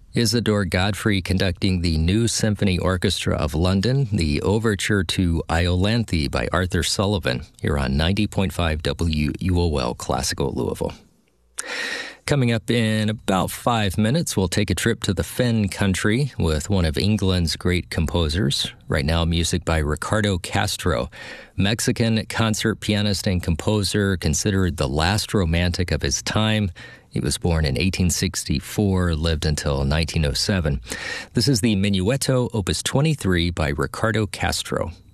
Isidore Godfrey conducting the New Symphony Orchestra of London, the Overture to Iolanthe by Arthur Sullivan, here on 90.5 WUOL Classical Louisville. Coming up in about 5 minutes, we'll take a trip to the Fen Country with one of England's great composers. Right now, music by Ricardo Castro, Mexican concert pianist and composer, considered the last romantic of his time. He was born in 1864, lived until 1907. This is the Minuetto, Opus 23 by Ricardo Castro.